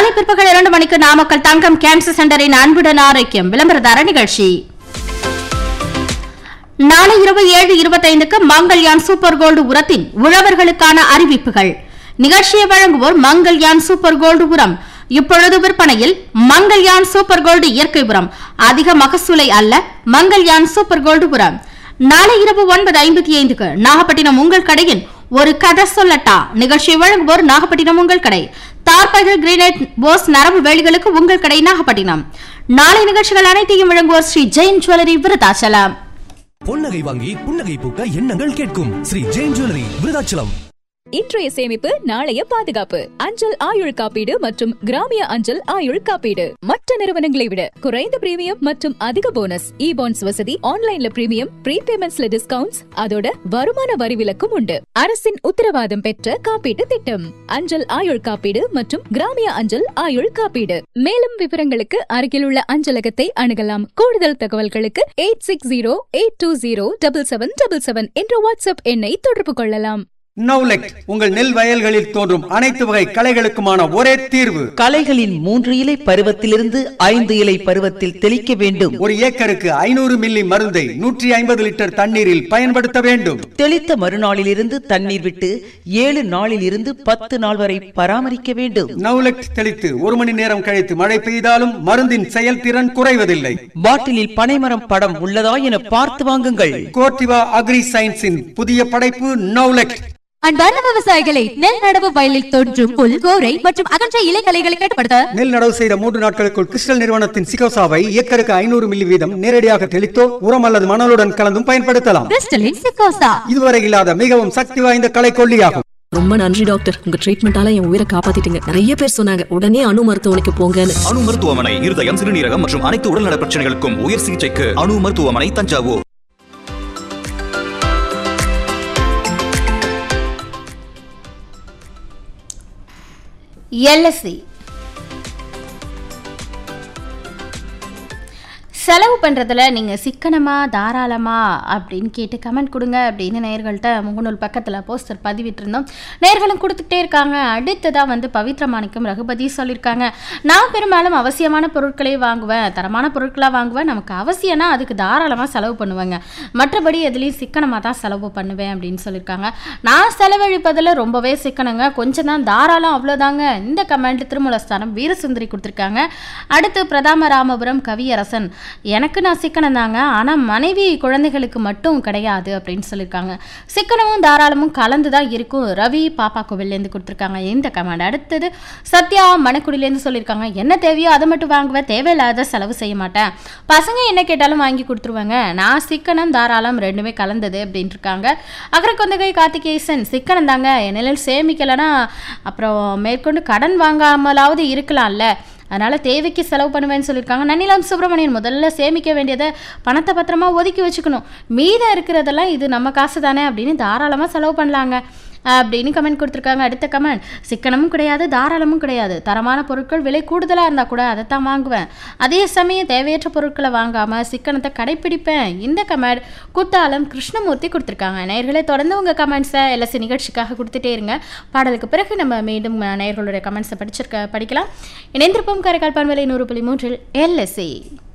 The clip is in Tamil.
நாளை பிற்பகல் 2 மணிக்கு நாமக்கல் தங்கம் கேன்சர் சென்டரின் அன்புடன் ஆரோக்கியம் விளம்பரதார நிகழ்ச்சி. நாளை இரவு 7:25க்கு மங்கள்யான் சூப்பர் கோல்டு உரத்தின் உழவர்களுக்கான அறிவிப்புகள். நிகழ்ச்சியை வழங்குவோர் மங்கள்யான் சூப்பர் கோல்டு உரம். இப்பொழுது விற்பனையில் மங்கள்யான் சூப்பர் கோல்டு இயற்கை உரம். அதிக மகசூலை அல்ல, மங்கள்யான் சூப்பர் கோல்டு உரம். நாளை இரவு 9:55க்கு நாகப்பட்டினம் உங்கள் கடையின் ஒரு கதை சொல்லட்டா. நிகழ்ச்சியை வழங்குவோர் நாகப்பட்டினம் உங்கள் கடை. தார்பாய்கள் கிரீனைட் போஸ் நரம்பு வேலிகளுக்கு உங்கள் கடை நாகப்பட்டினம். நாளை நிகழ்ச்சிகள் அனைத்தையும் வழங்குவோர் ஸ்ரீ ஜெயின் ஜுவல்லரி விருதாச்சலம். பொன்னகை வாங்கி புன்னகை பூக்க எண்ணங்கள் கேட்கும் ஸ்ரீ ஜெயின் ஜுவல்லரி விருதாச்சலம். இன்றைய சேமிப்பு நாளைய பாதுகாப்பு. அஞ்சல் ஆயுள் காப்பீடு மற்றும் கிராமிய அஞ்சல் ஆயுள் காப்பீடு மற்ற நிறுவனங்களை விட குறைந்த பிரீமியம் மற்றும் அதிக போனஸ். இ பாண்ட்ஸ் வசதி, ஆன்லைன்ல பிரீமியம், ப்ரீபேமெண்ட்ஸ்ல டிஸ்கவுண்ட்ஸ், அதோட வருமான வரி விலக்கும் உண்டு. அரசின் உத்தரவாதம் பெற்ற காப்பீட்டு திட்டம் அஞ்சல் ஆயுள் காப்பீடு மற்றும் கிராமிய அஞ்சல் ஆயுள் காப்பீடு. மேலும் விவரங்களுக்கு அருகிலுள்ள அஞ்சலகத்தை அணுகலாம். கூடுதல் தகவல்களுக்கு 8608207777 என்ற வாட்ஸ்அப் எண்ணை தொடர்பு கொள்ளலாம். நவுலெக்ட் உங்கள் நெல் வயல்களில் தோன்றும் அனைத்து வகை களைகளுக்குமான ஒரே தீர்வு. களைகளின் 3 இலை பருவத்திலிருந்து 5 இலை பருவத்தில் தெளிக்க வேண்டும். ஒரு ஏக்கருக்கு 500 மில்லி மருந்தை 150 லிட்டர் தண்ணீரில் பயன்படுத்த வேண்டும். தெளித்த மறுநாளிலிருந்து தண்ணீர் விட்டு 7 நாளில் இருந்து 10 நாள் வரை பராமரிக்க வேண்டும். நவுலெக்ட் தெளித்து 1 மணி நேரம் கழித்து மழை பெய்தாலும் மருந்தின் செயல்திறன் குறைவதில்லை. பாட்டிலில் பனைமரம் படம் உள்ளதா என பார்த்து வாங்குங்கள். கோர்டிவா அக்ரி சயின்ஸின் புதிய படைப்பு நவுலெக்ட். அன்பார்ந்த விவசாயிகளை, நெல் நடவு வயலில் தோன்றும் புல், கோரை மற்றும் அகன்ற இலைகளை கட்டுப்படுத்த நெல் நடவு செய்த 3 நாட்களுக்குள் கிறிஸ்டல் நிறுவனத்தின் சிகோசாவை ஏக்கருக்கு 500 மில்லி வீதம் நேரடியாக தெளித்தோ உரம் அல்லது மணலுடன் கலந்தும் பயன்படுத்தலாம். கிறிஸ்டலின் சிகோசா இதுவரை இல்லாத மிகவும் சக்தி வாய்ந்த களை கொல்லியாகும். ரொம்ப நன்றி டாக்டர், உங்க ட்ரீட்மெண்டால என் உயிரை காப்பாத்திட்டீங்க. நிறைய பேர் சொன்னாங்க உடனே அணு மருத்துவமனைக்கு போங்கன்னு. அணு மருத்துவமனை இருதயம், சிறுநீரகம் மற்றும் அனைத்து உடல்நல பிரச்சனைகளுக்கும் உயர் சிகிச்சைக்கு அணு மருத்துவமனை, தஞ்சாவூர். எல்எஸ்சி செலவு பண்ணுறதுல நீங்கள் சிக்கனமாக தாராளமா அப்படின்னு கேட்டு கமெண்ட் கொடுங்க அப்படின்னு நேயர்கள்ட்ட முகநூல் பக்கத்தில் போஸ்டர் பதிவிட்டிருந்தோம். நேயர்களும் கொடுத்துக்கிட்டே இருக்காங்க. அடுத்ததாக பவித்ர மாணிக்கம் ரகுபதி சொல்லியிருக்காங்க, நான் பெரும்பாலும் அவசியமான பொருட்களே வாங்குவேன், தரமான பொருட்களாக வாங்குவேன். நமக்கு அவசியம்னா அதுக்கு தாராளமாக செலவு பண்ணுவேங்க, மற்றபடி எதுலேயும் சிக்கனமாக தான் செலவு பண்ணுவேன் அப்படின்னு சொல்லியிருக்காங்க. நான் செலவழிப்பதில் ரொம்பவே சிக்கனங்க, கொஞ்சம் தான் தாராளம், அவ்வளோதாங்க. இந்த கமெண்ட் திருமூலஸ்தானம் வீரசுந்தரி கொடுத்துருக்காங்க. அடுத்து பிரதாம ராமபுரம் கவியரசன், எனக்கு நான் சிக்கனம் தாங்க, ஆனால் மனைவி குழந்தைகளுக்கு மட்டும் கிடையாது அப்படின்னு சொல்லியிருக்காங்க. சிக்கனமும் தாராளமும் கலந்து தான் இருக்கும். ரவி பாப்பா கோவிலேருந்து கொடுத்துருக்காங்க இந்த கமெண்ட். அடுத்தது சத்யா மணக்குடியிலேருந்து சொல்லியிருக்காங்க, என்ன தேவையோ அதை மட்டும் வாங்குவேன், தேவையில்லாத செலவு செய்ய மாட்டேன், பசங்க என்ன கேட்டாலும் வாங்கி கொடுத்துருவாங்க, நான் சிக்கனம் தாராளம் ரெண்டுமே கலந்தது அப்படின்ட்டு இருக்காங்க. அகரக்கொந்தகை கார்த்திகேசன், சிக்கனம் தாங்க, என்னில் சேமிக்கலைன்னா அப்புறம் மேற்கொண்டு கடன் வாங்காமலாவது இருக்கலாம்ல, அதனால் தேவைக்கு செலவு பண்ணுவேன்னு சொல்லியிருக்காங்க. நன்னிலம் சுப்பிரமணியன், முதல்ல சேமிக்க வேண்டியதை பணத்தை பத்திரமா ஒதுக்கி வச்சுக்கணும், மீதம் இருக்கிறதெல்லாம் இது நம்ம காசு தானே அப்படின்னு தாராளமாக செலவு பண்ணலாங்க அப்படின்னு கமெண்ட் கொடுத்துருக்காங்க. அடுத்த கமெண்ட், சிக்கனமும் கிடையாது தாராளமும் கிடையாது, தரமான பொருட்கள் விலை கூடுதலாக இருந்தால் கூட அதைத்தான் வாங்குவேன், அதே சமயம் தேவையற்ற பொருட்களை வாங்காமல் சிக்கனத்தை கடைப்பிடிப்பேன். இந்த கமெண்ட் குத்தாலம் கிருஷ்ணமூர்த்தி கொடுத்துருக்காங்க. நேயர்களே, தொடர்ந்து உங்கள் கமெண்ட்ஸை எல்எஸ்சி நிகழ்ச்சிக்காக கொடுத்துட்டே இருங்க. பாடலுக்கு பிறகு நம்ம மீண்டும் நேயர்களுடைய கமெண்ட்ஸை படிக்கலாம். இணைந்திருப்போம் காரைக்கால் பண்பலை 100.3 எல்எஸ்சி.